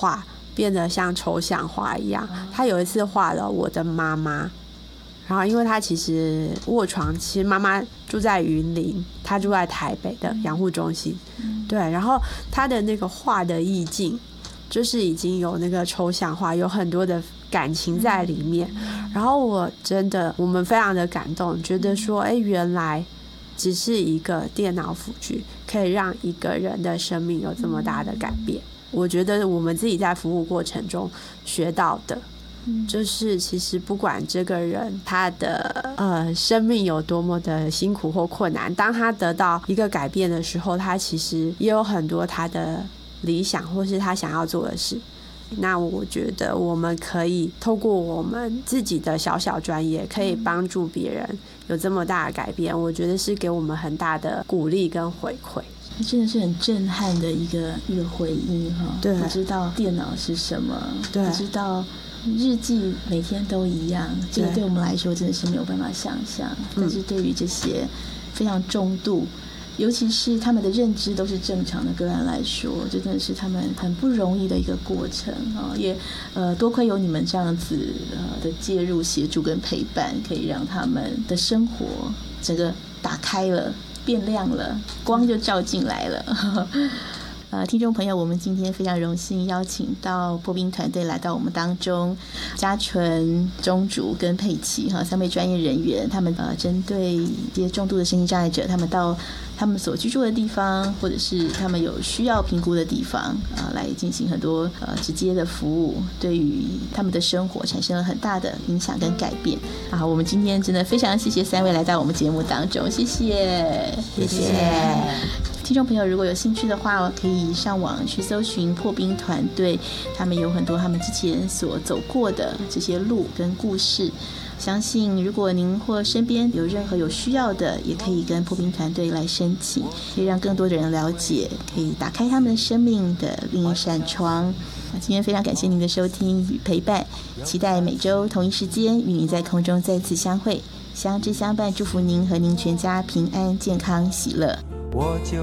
画变得像抽象画一样。他有一次画了我的妈妈，然后因为他其实卧床，其实妈妈住在云林，他住在台北的养护中心，对，然后他的那个画的意境就是已经有那个抽象化，有很多的感情在里面。然后我们非常的感动，觉得说原来只是一个电脑辅具可以让一个人的生命有这么大的改变。我觉得我们自己在服务过程中学到的就是其实不管这个人他的生命有多么的辛苦或困难，当他得到一个改变的时候，他其实也有很多他的理想或是他想要做的事。那我觉得我们可以透过我们自己的小小专业可以帮助别人有这么大的改变，我觉得是给我们很大的鼓励跟回馈。 真的是很震撼的一个回应哈！对，不知道电脑是什么，不知道日记每天都一样，这个对我们来说真的是没有办法想象。但是对于这些非常重度，尤其是他们的认知都是正常的个案来说，这真的是他们很不容易的一个过程啊！也多亏有你们这样子的介入、协助跟陪伴，可以让他们的生活整个打开了。变亮了，光就照进来了。听众朋友，我们今天非常荣幸邀请到破冰团队来到我们当中，嘉纯、钟竹跟佩琪3位专业人员，他们针对一些重度的身心障碍者，他们到他们所居住的地方，或者是他们有需要评估的地方来进行很多直接的服务，对于他们的生活产生了很大的影响跟改变。我们今天真的非常谢谢3位来到我们节目当中，谢谢，谢谢。听众朋友，如果有兴趣的话，可以上网去搜寻破冰团队，他们有很多他们之前所走过的这些路跟故事。相信如果您或身边有任何有需要的，也可以跟破冰团队来申请，可以让更多的人了解，可以打开他们的生命的另一扇窗。今天非常感谢您的收听与陪伴，期待每周同一时间与您在空中再次相会，相知相伴，祝福您和您全家平安健康喜乐。 我就